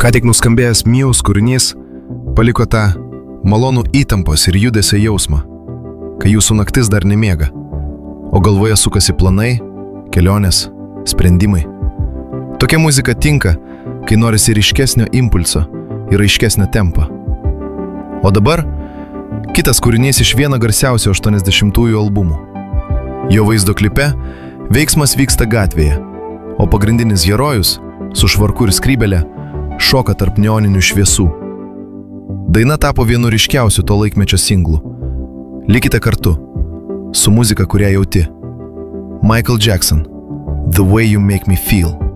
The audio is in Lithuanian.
Ką tik nuskambėjęs Muse kūrinys paliko tą malonų įtampos ir judesio jausmą, kai jūsų naktis dar nemiega, o galvoje sukasi planai, kelionės, sprendimai. Tokia muzika tinka, kai norisi ryškesnio impulso ir aiškesnio tempo. O dabar kitas kūrinys iš vieno garsiausių 80-ųjų albumų. Jo vaizdo klipe veiksmas vyksta gatvėje, o pagrindinis herojus su švarku ir skrybelė šoka tarp neoninių šviesų. Daina tapo vienu ryškiausių to laikmečio singlų. Likite kartu su muzika, kurią jauti. Michael Jackson, The Way You Make Me Feel.